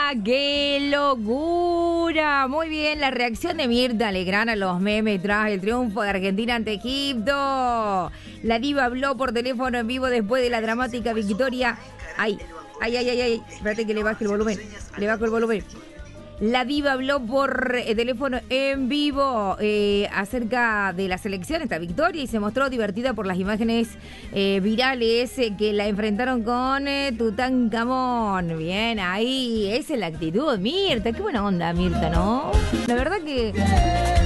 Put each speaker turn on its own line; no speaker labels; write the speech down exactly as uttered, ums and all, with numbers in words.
¡Qué locura! Muy bien, la reacción de Mirta Legrand a los memes tras el triunfo de Argentina ante Egipto. La diva habló por teléfono en vivo después de la dramática victoria. Ay, ay, ay, ay, ay. Espérate que le baje el volumen. Le bajo el volumen. La diva habló por eh, teléfono en vivo eh, acerca de la selección, esta victoria, y se mostró divertida por las imágenes eh, virales eh, que la enfrentaron con eh, Tutankamón. Bien, ahí, esa es la actitud, Mirta. Qué buena onda, Mirta, ¿no? La verdad que...